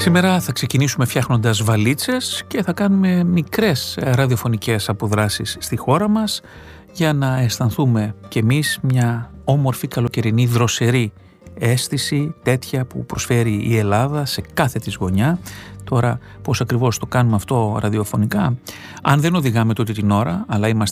Σήμερα θα ξεκινήσουμε φτιάχνοντας βαλίτσες και θα κάνουμε μικρές ραδιοφωνικές αποδράσεις στη χώρα μας για να αισθανθούμε κι εμείς μια όμορφη καλοκαιρινή δροσερή αίσθηση, τέτοια που προσφέρει η Ελλάδα σε κάθε της γωνιά. Τώρα πώς ακριβώς το κάνουμε αυτό ραδιοφωνικά? Αν δεν οδηγάμε τότε την ώρα, αλλά είμαστε